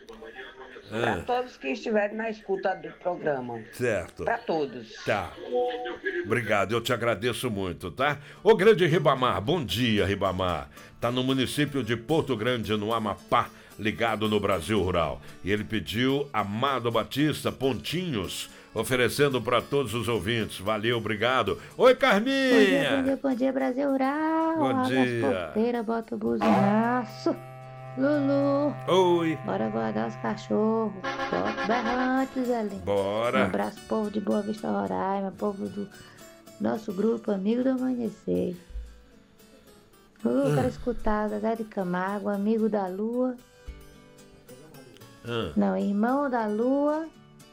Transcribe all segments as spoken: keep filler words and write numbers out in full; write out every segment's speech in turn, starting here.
Para Ah, todos que estiverem na escuta do programa. certo. Para todos. Tá. Obrigado, eu te agradeço muito, tá? Ô grande Ribamar, bom dia, Ribamar. Tá no município de Porto Grande, no Amapá, ligado no Brasil Rural. E ele pediu Amado Batista, Pontinhos, oferecendo para todos os ouvintes. Valeu, obrigado. Oi, Bom dia, bom Carminha! dia, bom dia, Brasil Rural. Bom Abre as dia. porteiras, bota o buzinaço. Lulu, Oi, bora guardar os cachorros. Bota berrante, Zelinho. Um bora. abraço, povo de Boa Vista, Roraima, povo do nosso grupo Amigo do Amanhecer. Lulu, Ah. quero escutar Zé de Camargo, Amigo da Lua. Ah, Não, Irmão da Lua,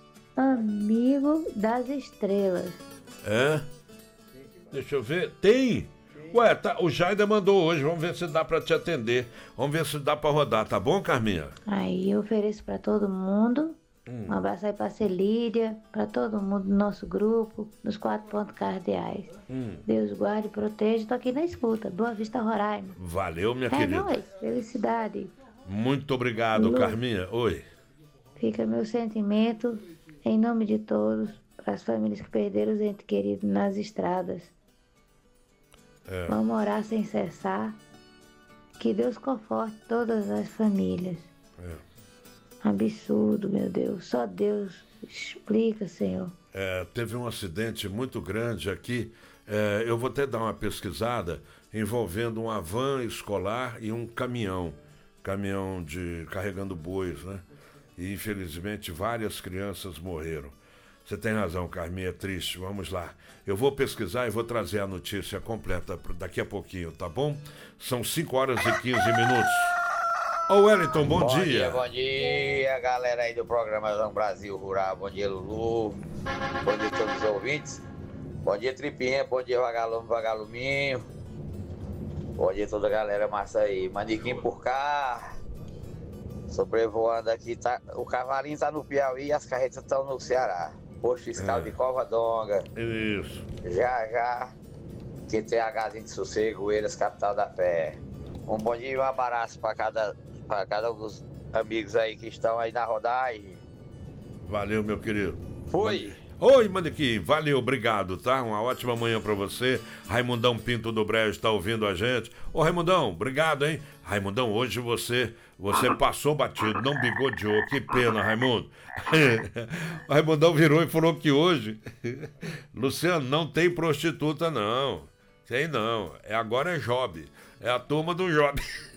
Amigo das Estrelas. é? Deixa eu ver. Tem! Ué, tá, o Jaida mandou hoje, vamos ver se dá pra te atender. Vamos ver se dá pra rodar, tá bom, Carminha? Aí eu ofereço pra todo mundo. Hum. Um abraço aí pra Celídia, pra todo mundo do nosso grupo, dos quatro pontos cardeais. Hum. Deus guarde e proteja. Tô aqui na escuta. Boa Vista, Roraima. Valeu, minha É querida. nóis. Felicidade. Muito obrigado, Lu. Carminha. Oi. Fica meu sentimento, em nome de todos, para as famílias que perderam os entes queridos nas estradas. É. Vamos orar sem cessar. Que Deus conforte todas as famílias. É. Absurdo, meu Deus. Só Deus explica, Senhor. É, teve um acidente muito grande aqui. É, eu vou até dar uma pesquisada envolvendo uma van escolar e um caminhão. Caminhão de carregando bois, né? E infelizmente várias crianças morreram. Você tem razão, Carminha, é triste. Vamos lá. Eu vou pesquisar e vou trazer a notícia completa daqui a pouquinho, tá bom? São cinco horas e quinze minutos. Ô Wellington, bom, Bom dia. dia, bom dia, galera aí do programa Brasil Rural. Bom dia, Lulu. Bom dia a todos os ouvintes. Bom dia, Tripinha. Bom dia, Vagalume, Vagaluminho. Bom dia a toda a galera massa aí. Maniquim por cá. Sobrevoando aqui, tá, o cavalinho tá no Piauí e as carretas estão no Ceará. Posto fiscal É. de Covadonga. Isso. Já, já. Q T Hzinho de Sossego, Eiras, capital da fé. Um bom dia e um abraço para cada, para cada um dos amigos aí que estão aí na rodagem. Valeu, meu querido. Fui! Oi, Manequim, valeu, obrigado, tá? Uma ótima manhã pra você. Raimundão Pinto do Brejo tá ouvindo a gente. Ô, Raimundão, obrigado, hein? Raimundão, hoje você você passou batido, não bigodeou. Que pena, Raimundo. O Raimundão virou e falou que hoje... Luciano, não tem prostituta, não. Tem não. É, agora é job. É a turma do job.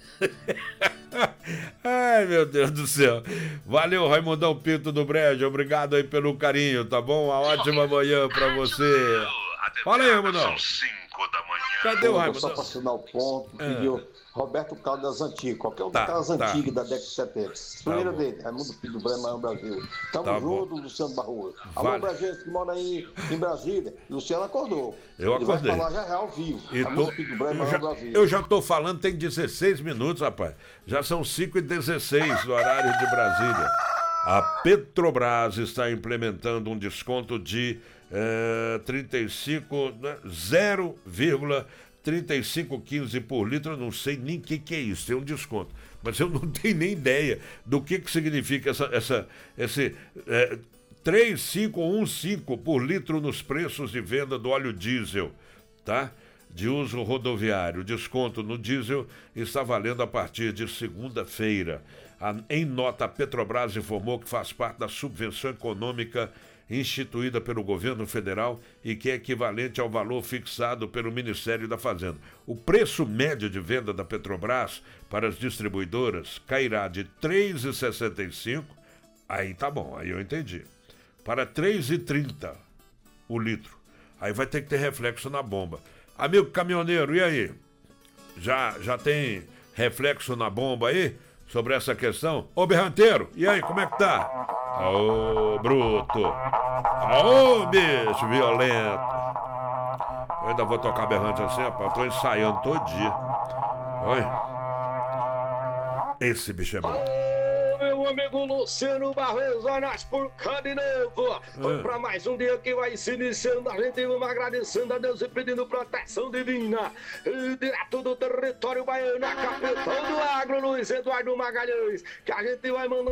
Ai, meu Deus do céu. Valeu, Raimundão Pinto do Brejo. Obrigado aí pelo carinho, tá bom? Uma ótima manhã pra você. Fala aí, Raimundão. Cadê o Só Raimundão? para assinar o ponto, pediu Roberto Carlos das Antigas, qualquer um Tá, daquelas tá. antigas da década de setenta. Primeira bom. dele, Raimundo Filho do Bremer Brasil. Tamo Tá junto, Luciano Barroso. Alô, Vale. Brasileiro que mora aí em Brasília. Luciano acordou. Eu Ele acordei. vai falar já já ao vivo. E Raimundo tô- Filho do eu, Bremer já, Brasil. eu já tô falando, tem dezesseis minutos, rapaz. Já são cinco e dezesseis no horário de Brasília. A Petrobras está implementando um desconto de eh, trinta e cinco, né, zero vírgula trinta e cinco quinze por litro. Eu não sei nem o que, que é isso, tem um desconto. Mas eu não tenho nem ideia do que, que significa essa, essa, esse eh, três vírgula cinco quinze por litro nos preços de venda do óleo diesel, tá? De uso rodoviário. O desconto no diesel está valendo a partir de segunda-feira. A- Em nota, a Petrobras informou que faz parte da subvenção econômica instituída pelo governo federal e que é equivalente ao valor fixado pelo Ministério da Fazenda. O preço médio de venda da Petrobras para as distribuidoras cairá de três reais e sessenta e cinco centavos, aí tá bom, aí eu entendi, para três reais e trinta centavos o litro. Aí vai ter que ter reflexo na bomba. Amigo caminhoneiro, e aí? Já, já tem reflexo na bomba aí? Sobre essa questão? Ô berranteiro, e aí, como é que tá? Ô bruto! Ô bicho violento! Eu ainda vou tocar berrante assim, rapaz. Eu tô ensaiando todo dia. Oi? Esse bicho é bom. Meu amigo Luciano Barroso, olha nós por cá de novo. Vamos pra mais um dia que vai se iniciando. A gente vamos agradecendo a Deus e pedindo proteção divina. E direto do território baiano, a capital do agro, Luiz Eduardo Magalhães, que a gente vai mandando